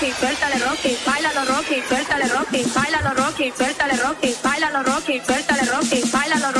Rocky, suéltale Rocky, bailalo Rocky, suéltale Rocky, bailalo Rocky, suéltale Rocky, bailalo Rocky, suéltale Rocky, bailalo